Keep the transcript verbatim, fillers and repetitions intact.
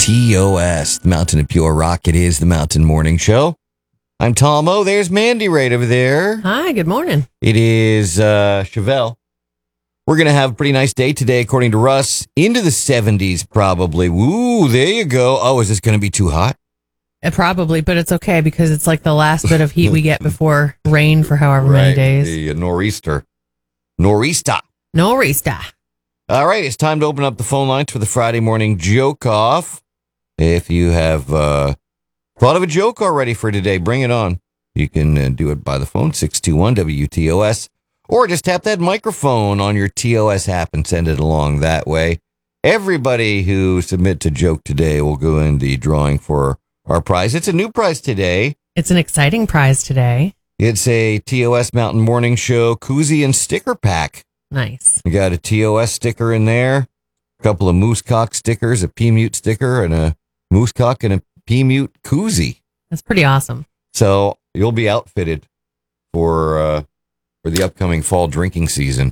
T O S, the Mountain of Pure Rock. It is the Mountain Morning Show. I'm Tom O. There's Mandy right over there. Hi, good morning. It is uh, Chevelle. We're going to have a pretty nice day today, according to Russ. Into the seventies, probably. Woo, there you go. Oh, is this going to be too hot? Uh, probably, but it's okay because it's like the last bit of heat we get before rain for however right. many days. The uh, nor'easter. Nor'easter. Nor'easter. All right, it's time to open up the phone lines for the Friday morning joke off. If you have uh, thought of a joke already for today, bring it on. You can uh, do it by the phone, six two one W T O S, or just tap that microphone on your T O S app and send it along that way. Everybody who submits a joke today will go in the drawing for our prize. It's a new prize today. It's an exciting prize today. It's a T O S Mountain Morning Show koozie and sticker pack. Nice. We got a T O S sticker in there, a couple of Moosecock stickers, a P-Mute sticker, and a Moosecock and a P-Mute koozie. That's pretty awesome. So you'll be outfitted for uh, for the upcoming fall drinking season.